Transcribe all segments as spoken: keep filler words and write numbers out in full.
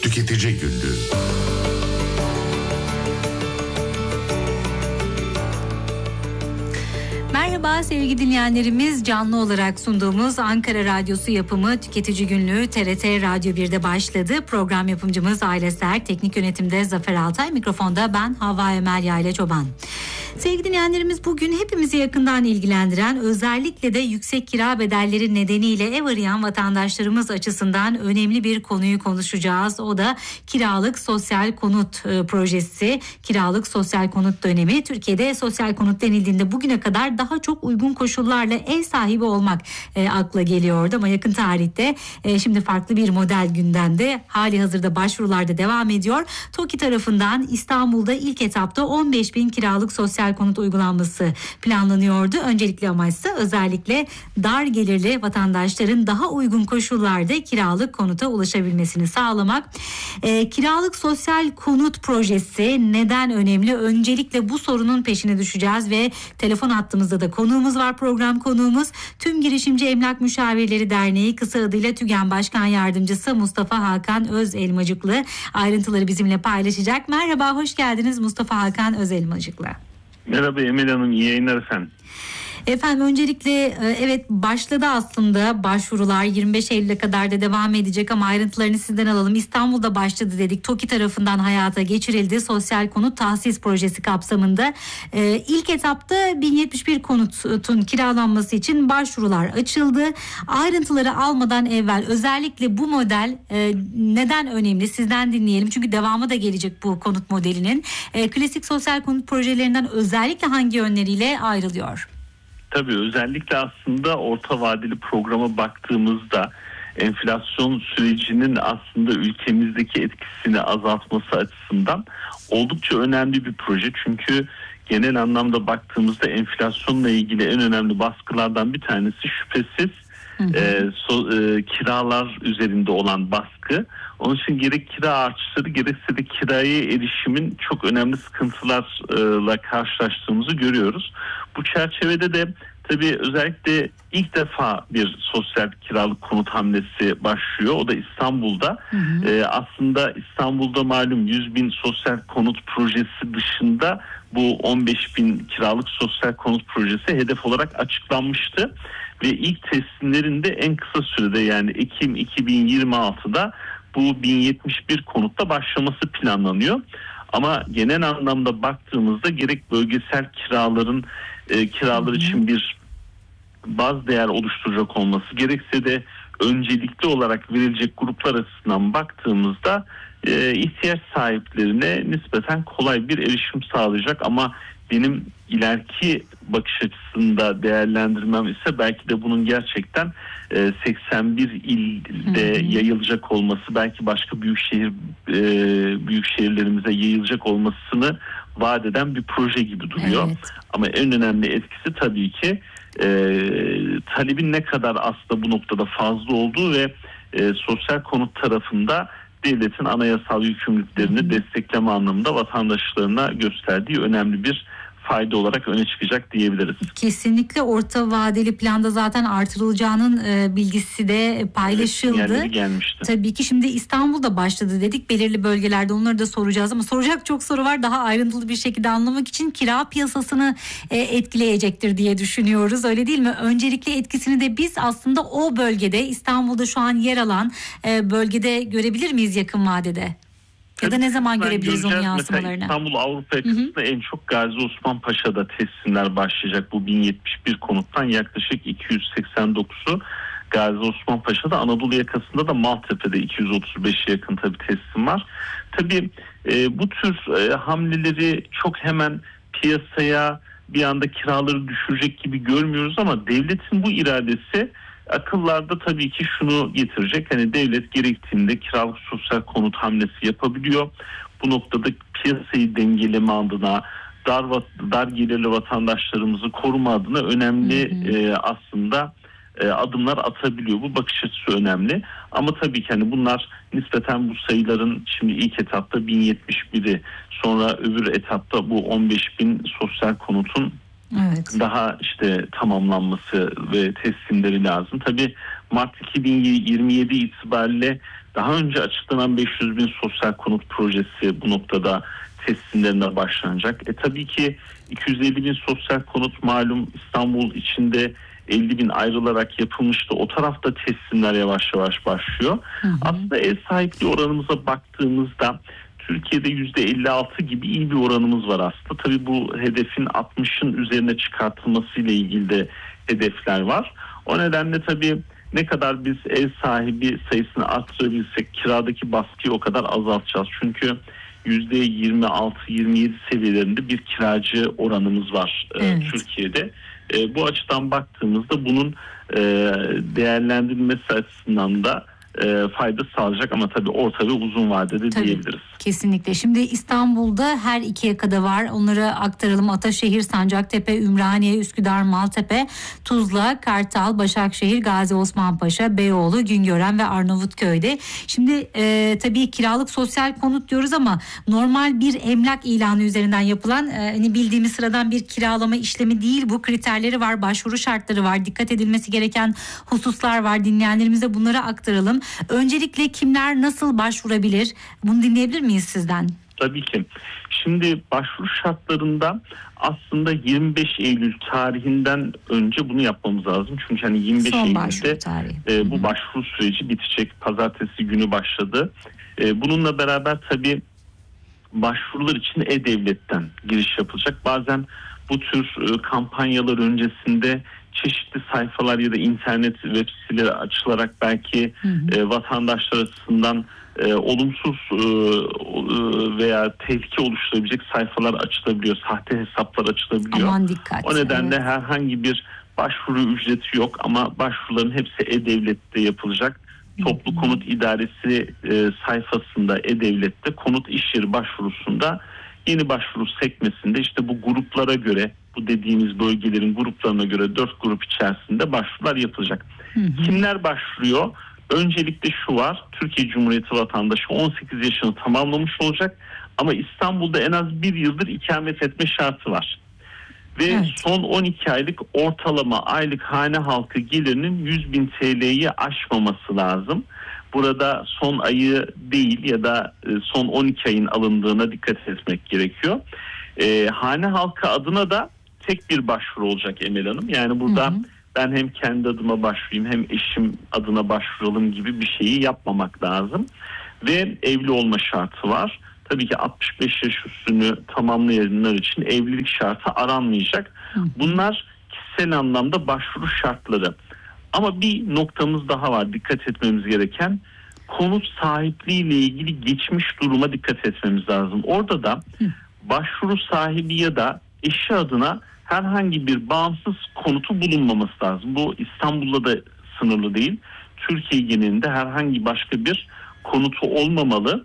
Tüketici Günlüğü. Merhaba sevgili dinleyenlerimiz, canlı olarak sunduğumuz Ankara Radyosu yapımı Tüketici Günlüğü T R T Radyo birde başladı. Program yapımcımız Aile Ser, teknik yönetimde Zafer Altay, mikrofonda ben Havva Emel Yayla Çoban. Sevgili dinleyenlerimiz, bugün hepimizi yakından ilgilendiren, özellikle de yüksek kira bedelleri nedeniyle ev arayan vatandaşlarımız açısından önemli bir konuyu konuşacağız. O da kiralık sosyal konut e, projesi, kiralık sosyal konut dönemi. Türkiye'de sosyal konut denildiğinde bugüne kadar daha çok uygun koşullarla ev sahibi olmak e, akla geliyordu ama yakın tarihte e, şimdi farklı bir model gündemde. Hali hazırda başvurularda devam ediyor. TOKİ tarafından İstanbul'da ilk etapta on beş bin kiralık sosyal konut uygulanması planlanıyordu. Öncelikli amaçsa özellikle dar gelirli vatandaşların daha uygun koşullarda kiralık konuta ulaşabilmesini sağlamak. E, kiralık sosyal konut projesi neden önemli? Öncelikle bu sorunun peşine düşeceğiz ve telefon hattımızda da konuğumuz var, program konuğumuz. Tüm Girişimci Emlak Müşavirleri Derneği, kısa adıyla TÜGEN Başkan Yardımcısı Mustafa Hakan Özelmacıklı ayrıntıları bizimle paylaşacak. Merhaba, hoş geldiniz Mustafa Hakan Özelmacıklı. Merhaba Emel Hanım, iyi yayınlar efendim. Efendim, öncelikle evet, başladı aslında başvurular, yirmi beş Eylül'e kadar da devam edecek ama ayrıntılarını sizden alalım. İstanbul'da başladı dedik. TOKİ tarafından hayata geçirildi. Sosyal konut tahsis projesi kapsamında ee, ilk etapta bin yetmiş bir konutun kiralanması için başvurular açıldı. Ayrıntıları almadan evvel özellikle bu model e, neden önemli? Sizden dinleyelim. Çünkü devamı da gelecek bu konut modelinin. E, klasik sosyal konut projelerinden özellikle hangi yönleriyle ayrılıyor? Tabii özellikle aslında orta vadeli programa baktığımızda enflasyon sürecinin aslında ülkemizdeki etkisini azaltması açısından oldukça önemli bir proje. Çünkü genel anlamda baktığımızda enflasyonla ilgili en önemli baskılardan bir tanesi şüphesiz e, so, e, kiralar üzerinde olan baskı. Onun için gerek kira artışları gerekse de kiraya erişimin çok önemli sıkıntılarla karşılaştığımızı görüyoruz. Bu çerçevede de tabii özellikle ilk defa bir sosyal kiralık konut hamlesi başlıyor. O da İstanbul'da. Hı hı. Ee, aslında İstanbul'da malum yüz bin sosyal konut projesi dışında bu on beş bin kiralık sosyal konut projesi hedef olarak açıklanmıştı. Ve ilk teslimlerin de en kısa sürede, yani Ekim iki bin yirmi altıda bu bin yetmiş bir konutta başlaması planlanıyor. Ama genel anlamda baktığımızda gerek bölgesel kiraların e, kiralar için bir baz değer oluşturacak olması, gerekse de öncelikli olarak verilecek gruplar açısından baktığımızda e, ihtiyaç sahiplerine nispeten kolay bir erişim sağlayacak. Ama benim ileriki bakış açısında değerlendirmem ise belki de bunun gerçekten e, seksen bir ilde hı hı. yayılacak olması, belki başka büyükşehir e, büyük şehirlerimize yayılacak olmasını vaat eden bir proje gibi duruyor. Evet. Ama en önemli etkisi tabii ki e, talebin ne kadar aslında bu noktada fazla olduğu ve e, sosyal konut tarafında devletin anayasal yükümlülüklerini hı hı. destekleme anlamında vatandaşlarına gösterdiği önemli bir fayda olarak öne çıkacak diyebiliriz. Kesinlikle orta vadeli planda zaten artırılacağının e, bilgisi de paylaşıldı. Evet, gelmişti. Tabii ki şimdi İstanbul'da başladı dedik. Belirli bölgelerde onları da soracağız ama soracak çok soru var. Daha ayrıntılı bir şekilde anlamak için kira piyasasını e, etkileyecektir diye düşünüyoruz. Öyle değil mi? Öncelikli etkisini de biz aslında o bölgede, İstanbul'da şu an yer alan e, bölgede görebilir miyiz yakın vadede? Ya da ne zaman görebiliriz onun yansımalarını? Mesela İstanbul Avrupa yakasında en çok Gazi Osman Paşa'da teslimler başlayacak. Bu bin yetmiş bir konuttan yaklaşık iki yüz seksen dokuzu Gazi Osman Paşa'da, Anadolu yakasında da Maltepe'de iki yüz otuz beşe yakın tabii teslim var. Tabii e, bu tür e, hamleleri çok hemen piyasaya bir anda kiraları düşürecek gibi görmüyoruz ama devletin bu iradesi akıllarda tabii ki şunu getirecek: hani devlet gerektiğinde kiralık sosyal konut hamlesi yapabiliyor. Bu noktada piyasayı dengeleme adına, dar dar gelirli vatandaşlarımızı koruma adına önemli hı hı. E, aslında e, adımlar atabiliyor. Bu bakış açısı önemli. Ama tabii ki hani bunlar nispeten bu sayıların şimdi ilk etapta bin yetmiş biri, sonra öbür etapta bu on beş bin sosyal konutun evet. daha işte tamamlanması ve teslimleri lazım. Tabii Mart iki bin yirmi yedi itibariyle Daha önce açıklanan beş yüz bin sosyal konut projesi bu noktada teslimlerine başlanacak. E tabii ki iki yüz elli bin sosyal konut malum İstanbul içinde elli bin ayrılarak yapılmıştı. O tarafta teslimler yavaş yavaş başlıyor. Hı hı. Aslında ev sahipliği oranımıza baktığımızda Türkiye'de yüzde elli altı gibi iyi bir oranımız var aslında. Tabii bu hedefin altmışın üzerine çıkartılması ile ilgili de hedefler var. O nedenle tabii ne kadar biz ev sahibi sayısını arttırabilsek kiradaki baskıyı o kadar azaltacağız. Çünkü yüzde yirmi altı yirmi yedi seviyelerinde bir kiracı oranımız var evet. e, Türkiye'de. E, bu açıdan baktığımızda bunun e, değerlendirilmesi açısından da e, fayda sağlayacak ama tabii orta ve uzun vadede tabii, diyebiliriz. Kesinlikle. Şimdi İstanbul'da her iki yakada var. Onları aktaralım. Ataşehir, Sancaktepe, Ümraniye, Üsküdar, Maltepe, Tuzla, Kartal, Başakşehir, Gazi Osmanpaşa, Beyoğlu, Güngören ve Arnavutköy'de. Şimdi e, tabii kiralık sosyal konut diyoruz ama normal bir emlak ilanı üzerinden yapılan e, hani bildiğimiz sıradan bir kiralama işlemi değil. Bu kriterleri var, başvuru şartları var, dikkat edilmesi gereken hususlar var. Dinleyenlerimize bunları aktaralım. Öncelikle kimler nasıl başvurabilir? Bunu dinleyebilir miyiz sizden? Tabii ki. Şimdi başvuru şartlarında aslında yirmi beş Eylül tarihinden önce bunu yapmamız lazım. Çünkü hani yirmi beş Eylül'de e, bu başvuru süreci bitecek. Pazartesi günü başladı. E, bununla beraber tabii başvurular için E-Devlet'ten giriş yapılacak. Bazen bu tür e, kampanyalar öncesinde çeşitli sayfalar ya da internet web siteleri açılarak belki hı hı. E, vatandaşlar açısından e, olumsuz e, veya tehlike oluşturabilecek sayfalar açılabiliyor. Sahte hesaplar açılabiliyor. Aman dikkat. O nedenle evet. herhangi bir başvuru ücreti yok ama başvuruların hepsi E-Devlet'te yapılacak. Hı hı. Toplu Konut İdaresi e, sayfasında E-Devlet'te konut iş yeri başvurusunda yeni başvuru sekmesinde işte bu gruplara göre, bu dediğimiz bölgelerin gruplarına göre dört grup içerisinde başvurular yapılacak. Hı hı. Kimler başvuruyor? Öncelikle şu var, Türkiye Cumhuriyeti vatandaşı on sekiz yaşını tamamlamış olacak ama İstanbul'da en az bir yıldır ikamet etme şartı var. Ve evet. son on iki aylık ortalama aylık hane halkı gelirinin yüz bin T L'yi aşmaması lazım. Burada son ayı değil ya da son on iki ayın alındığına dikkat etmek gerekiyor. E, hane halkı adına da tek bir başvuru olacak Emel Hanım. Yani burada hı hı. ben hem kendi adıma başvurayım hem eşim adına başvuralım gibi bir şeyi yapmamak lazım. Ve evli olma şartı var. Tabii ki altmış beş yaş üstünü tamamlayanlar için evlilik şartı aranmayacak. Hı hı. Bunlar kişisel anlamda başvuru şartları. Ama bir noktamız daha var dikkat etmemiz gereken. Konut sahipliği ile ilgili geçmiş duruma dikkat etmemiz lazım. Orada da başvuru sahibi ya da eşi adına herhangi bir bağımsız konutu bulunmaması lazım. Bu İstanbul'da da sınırlı değil. Türkiye genelinde herhangi başka bir konutu olmamalı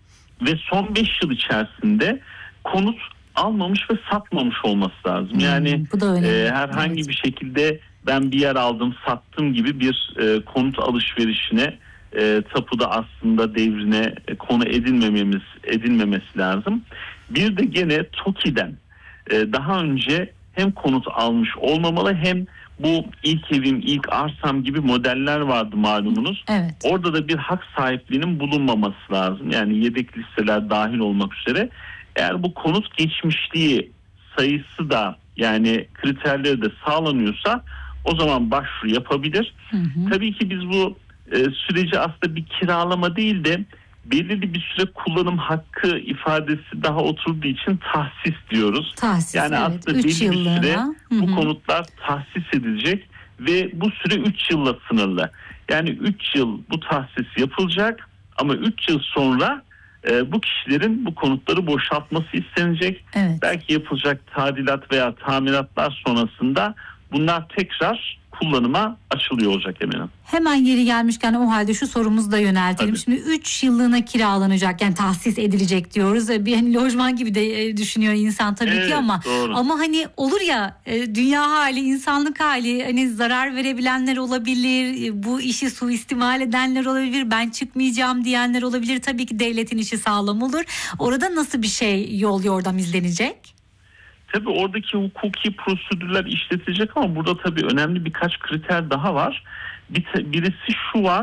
ve son beş yıl içerisinde konut almamış ve satmamış olması lazım. Yani hmm, e, herhangi evet. bir şekilde ben bir yer aldım sattım gibi bir e, konut alışverişine e, tapuda aslında devrine e, konu edilmememiz edilmemesi lazım. Bir de gene TOKİ'den e, daha önce hem konut almış olmamalı hem bu ilk evim ilk arsam gibi modeller vardı malumunuz. Evet. Orada da bir hak sahipliğinin bulunmaması lazım. Yani yedek listeler dahil olmak üzere. Eğer bu konut geçmişliği sayısı da yani kriterleri de sağlanıyorsa o zaman başvuru yapabilir. Hı hı. Tabii ki biz bu e, süreci aslında bir kiralama değil de belirli bir süre kullanım hakkı ifadesi daha oturduğu için tahsis diyoruz. Tahsis, yani evet. aslında belli bir süre Hı hı. hı. bu konutlar tahsis edilecek ve bu süre üç yılla sınırlı. Yani üç yıl bu tahsis yapılacak ama üç yıl sonra e, bu kişilerin bu konutları boşaltması istenecek. Evet. Belki yapılacak tadilat veya tamiratlar sonrasında bunlar tekrar kullanıma açılıyor olacak eminim. Hemen yeri gelmişken o halde şu sorumuzu da yöneltelim. Tabii. Şimdi üç yıllığına kiralanacak yani tahsis edilecek diyoruz. Bir hani lojman gibi de düşünüyor insan tabii evet, ki ama doğru. Ama hani olur ya dünya hali, insanlık hali hani zarar verebilenler olabilir. Bu işi suistimal edenler olabilir. Ben çıkmayacağım diyenler olabilir. Tabii ki devletin işi sağlam olur. Orada nasıl bir şey yol yordam izlenecek? Tabii oradaki hukuki prosedürler işletilecek ama burada tabii önemli birkaç kriter daha var. Bir, birisi şu var,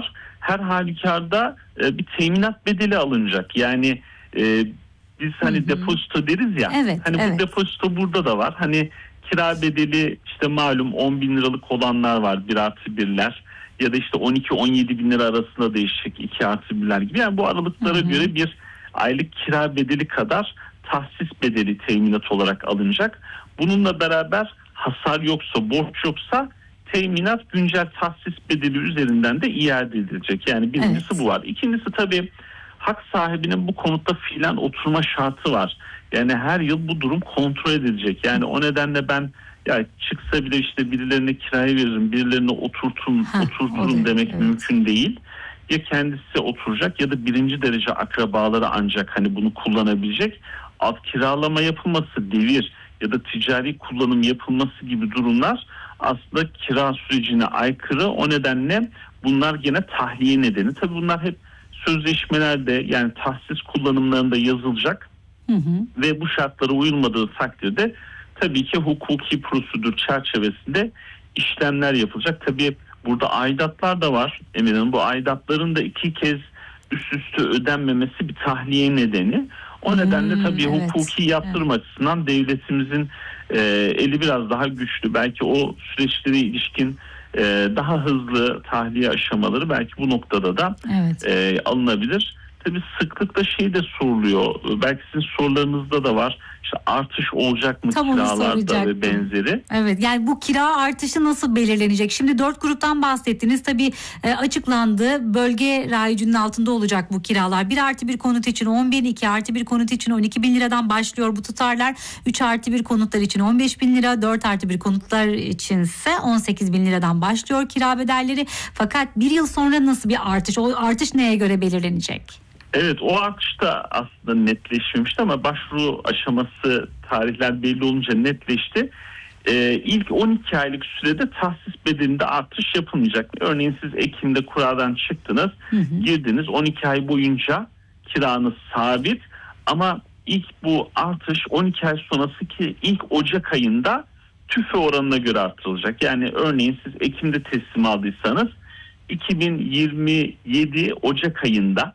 her halükarda e, bir teminat bedeli alınacak. Yani e, biz hani hı hı. depozito deriz ya. Evet, hani evet. bu depozito burada da var. Hani kira bedeli işte malum on bin liralık olanlar var, bir artı birler. Ya da işte on iki on yedi bin lira arasında değişecek iki artı birler gibi. Yani bu aralıklara hı hı. göre bir aylık kira bedeli kadar tahsis bedeli teminat olarak alınacak. Bununla beraber hasar yoksa, borç yoksa teminat güncel tahsis bedeli üzerinden de iade edilecek. Yani birincisi evet. bu var. İkincisi tabii hak sahibinin bu konuda fiilen oturma şartı var. Yani her yıl bu durum kontrol edilecek. Yani o nedenle ben ya çıksa bile işte birilerine kiraya veririm, birilerine oturtum, ha, oturturum demek evet. mümkün değil. Ya kendisi oturacak ya da birinci derece akrabaları ancak hani bunu kullanabilecek. Alt kiralama yapılması, devir ya da ticari kullanım yapılması gibi durumlar aslında kira sürecine aykırı. O nedenle bunlar gene tahliye nedeni. Tabii bunlar hep sözleşmelerde yani tahsis kullanımlarında yazılacak. Hı hı. Ve bu şartlara uyulmadığı takdirde tabii ki hukuki prosedür çerçevesinde işlemler yapılacak. Tabii burada aidatlar da var. Eminim bu aidatların da iki kez üst üste ödenmemesi bir tahliye nedeni. O hmm, nedenle tabii evet, hukuki yaptırım evet. açısından devletimizin e, eli biraz daha güçlü. Belki o süreçlere ilişkin e, daha hızlı tahliye aşamaları belki bu noktada da evet. e, alınabilir. Tabii sıklıkla şey de soruluyor. Belki sizin sorularınızda da var. İşte artış olacak mı Tam kiralarda ve benzeri? Evet, yani bu kira artışı nasıl belirlenecek? Şimdi dört gruptan bahsettiniz. Tabii e, açıklandı. Bölge rayicinin altında olacak bu kiralar. bir artı bir konut için on bin, iki artı bir konut için on iki bin liradan başlıyor bu tutarlar. üç artı bir konutlar için on beş bin lira, dört artı bir konutlar içinse on sekiz bin liradan başlıyor kira bedelleri. Fakat bir yıl sonra nasıl bir artış? O artış neye göre belirlenecek? Evet, o artış da aslında netleşmemişti ama başvuru aşaması tarihler belli olunca netleşti. Ee, ilk on iki aylık sürede tahsis bedelinde artış yapılmayacak. Örneğin siz Ekim'de kuradan çıktınız, hı hı. girdiniz, on iki ay boyunca kiranız sabit ama ilk bu artış on iki ay sonrası ki ilk Ocak ayında tüfe oranına göre artırılacak. Yani örneğin siz Ekim'de teslim aldıysanız iki bin yirmi yedi Ocak ayında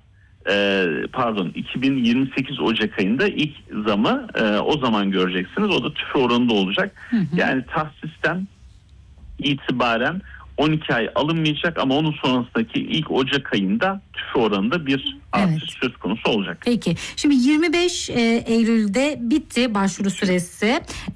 pardon iki bin yirmi sekiz Ocak ayında ilk zamı e, o zaman göreceksiniz. O da tüfe oranında olacak. Hı hı. Yani tahsisten itibaren on iki ay alınmayacak ama onun sonrasındaki ilk Ocak ayında tüfe oranında bir artış evet. söz konusu olacak. Peki. Şimdi yirmi beş Eylül'de bitti başvuru süresi.